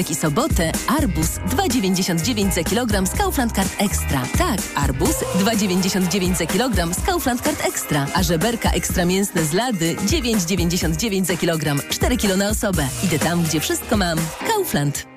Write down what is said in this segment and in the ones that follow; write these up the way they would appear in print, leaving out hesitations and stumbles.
czwartek i sobotę arbuz 2,99 za kilogram z Kaufland Card Extra. Tak, arbuz 2,99 za kilogram z Kaufland Card Extra. A żeberka ekstra mięsne z Lady 9,99 za kilogram. 4 kilo na osobę. Idę tam, gdzie wszystko mam. Kaufland.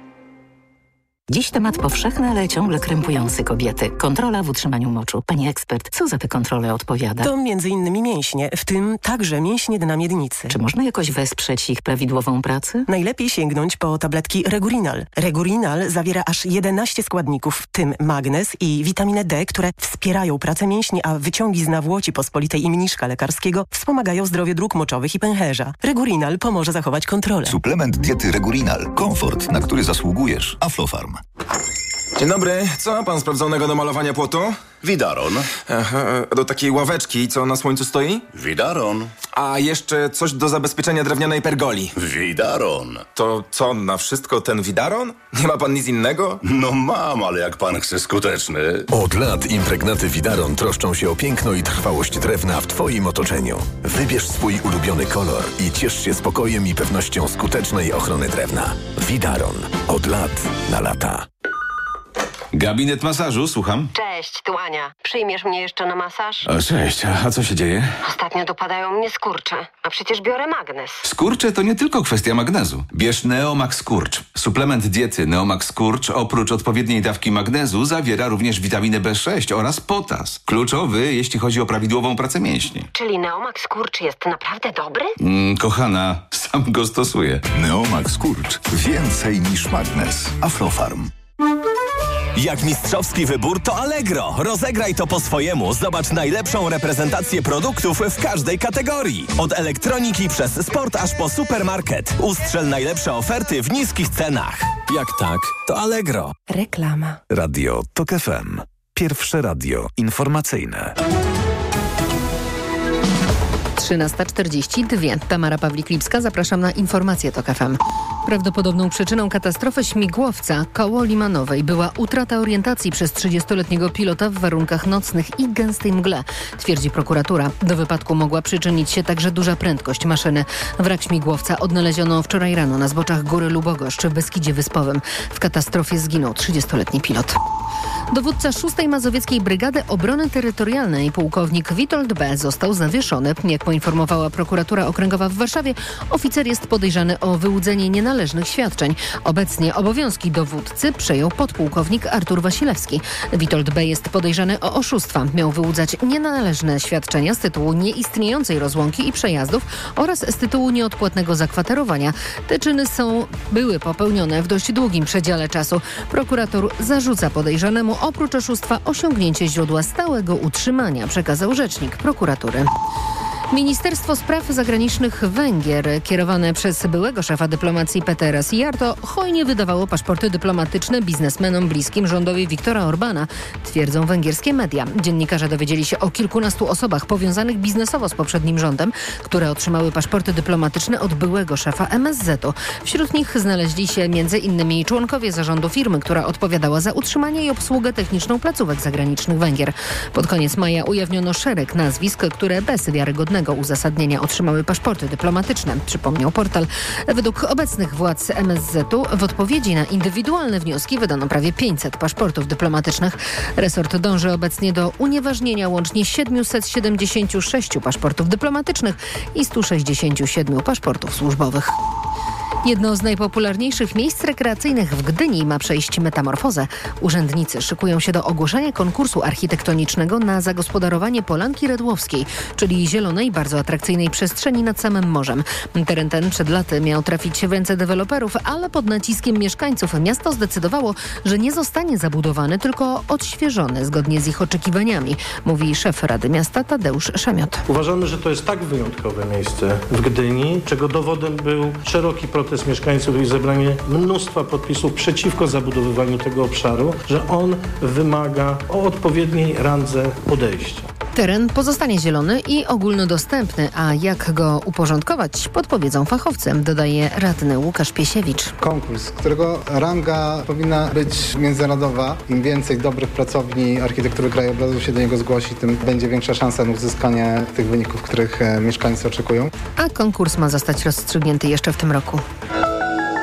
Dziś temat powszechny, ale ciągle krępujący kobiety. Kontrola w utrzymaniu moczu. Pani ekspert, co za te kontrole odpowiada? To m.in. mięśnie, w tym także mięśnie dna miednicy. Czy można jakoś wesprzeć ich prawidłową pracę? Najlepiej sięgnąć po tabletki Regurinal. Regurinal zawiera aż 11 składników, w tym magnez i witaminę D, które wspierają pracę mięśni, a wyciągi z nawłoci pospolitej i mniszka lekarskiego wspomagają zdrowie dróg moczowych i pęcherza. Regurinal pomoże zachować kontrolę. Suplement diety Regurinal. Komfort, na który zasługujesz. Aflofarm. Dzień dobry. Co ma pan sprawdzonego do malowania płotu? Widaron. Aha, do takiej ławeczki, co na słońcu stoi? Widaron. A jeszcze coś do zabezpieczenia drewnianej pergoli. Widaron. To co, na wszystko ten widaron? Nie ma pan nic innego? No mam, ale jak pan chce skuteczny. Od lat impregnaty Widaron troszczą się o piękno i trwałość drewna w twoim otoczeniu. Wybierz swój ulubiony kolor i ciesz się spokojem i pewnością skutecznej ochrony drewna. Widaron. Od lat na lata. Gabinet masażu, słucham. Cześć, tu Ania. Przyjmiesz mnie jeszcze na masaż? O, cześć, a co się dzieje? Ostatnio dopadają mnie skurcze, a przecież biorę magnez. Skurcze to nie tylko kwestia magnezu. Bierz Neomax Skurcz. Suplement diety Neomax Skurcz oprócz odpowiedniej dawki magnezu zawiera również witaminę B6 oraz potas. Kluczowy, jeśli chodzi o prawidłową pracę mięśni. Czyli Neomax Skurcz jest naprawdę dobry? Kochana, sam go stosuję. Neomax Skurcz. Więcej niż magnez. Aflofarm. Jak mistrzowski wybór, to Allegro. Rozegraj to po swojemu. Zobacz najlepszą reprezentację produktów w każdej kategorii. Od elektroniki przez sport aż po supermarket. Ustrzel najlepsze oferty w niskich cenach. Jak tak, to Allegro. Reklama. Radio TOK FM. Pierwsze radio informacyjne. 13:42. Tamara Pawlik-Lipska, zapraszam na informacje TOK FM. Prawdopodobną przyczyną katastrofy śmigłowca koło Limanowej była utrata orientacji przez 30-letniego pilota w warunkach nocnych i gęstej mgle, twierdzi prokuratura. Do wypadku mogła przyczynić się także duża prędkość maszyny. Wrak śmigłowca odnaleziono wczoraj rano na zboczach Góry Lubogoszcz w Beskidzie Wyspowym. W katastrofie zginął 30-letni pilot. Dowódca 6. Mazowieckiej Brygady Obrony Terytorialnej pułkownik Witold B. został zawieszony. Jak poinformowała prokuratura okręgowa w Warszawie, oficer jest podejrzany o wyłudzenie nienależnych świadczeń. Obecnie obowiązki dowódcy przejął podpułkownik Artur Wasilewski. Witold B. jest podejrzany o oszustwa. Miał wyłudzać nienależne świadczenia z tytułu nieistniejącej rozłąki i przejazdów oraz z tytułu nieodpłatnego zakwaterowania. Te czyny były popełnione w dość długim przedziale czasu. Prokurator zarzuca podejrzanemu oprócz oszustwa osiągnięcie źródła stałego utrzymania, przekazał rzecznik prokuratury. Ministerstwo Spraw Zagranicznych Węgier, kierowane przez byłego szefa dyplomacji Petera Sijarto, hojnie wydawało paszporty dyplomatyczne biznesmenom bliskim rządowi Viktora Orbana, twierdzą węgierskie media. Dziennikarze dowiedzieli się o kilkunastu osobach powiązanych biznesowo z poprzednim rządem, które otrzymały paszporty dyplomatyczne od byłego szefa MSZ-u. Wśród nich znaleźli się m.in. członkowie zarządu firmy, która odpowiadała za utrzymanie i obsługę techniczną placówek zagranicznych Węgier. Pod koniec maja ujawniono szereg nazwisk, które bez wiarygodnego uzasadnienia otrzymały paszporty dyplomatyczne, przypomniał portal. Według obecnych władz MSZ-u w odpowiedzi na indywidualne wnioski wydano prawie 500 paszportów dyplomatycznych. Resort dąży obecnie do unieważnienia łącznie 776 paszportów dyplomatycznych i 167 paszportów służbowych. Jedno z najpopularniejszych miejsc rekreacyjnych w Gdyni ma przejść metamorfozę. Urzędnicy szykują się do ogłoszenia konkursu architektonicznego na zagospodarowanie Polanki Redłowskiej, czyli zielonej, bardzo atrakcyjnej przestrzeni nad samym morzem. Teren ten przed laty miał trafić w ręce deweloperów, ale pod naciskiem mieszkańców miasto zdecydowało, że nie zostanie zabudowany, tylko odświeżony zgodnie z ich oczekiwaniami, mówi szef Rady Miasta Tadeusz Szamiot. Uważamy, że to jest tak wyjątkowe miejsce w Gdyni, czego dowodem był szeroki protest mieszkańców i zebranie mnóstwa podpisów przeciwko zabudowywaniu tego obszaru, że on wymaga o odpowiedniej randze podejścia. Teren pozostanie zielony i ogólnodostępny, a jak go uporządkować, podpowiedzą fachowcy, dodaje radny Łukasz Piesiewicz. Konkurs, którego ranga powinna być międzynarodowa. Im więcej dobrych pracowni architektury krajobrazu się do niego zgłosi, tym będzie większa szansa na uzyskanie tych wyników, których mieszkańcy oczekują. A konkurs ma zostać rozstrzygnięty jeszcze w tym roku.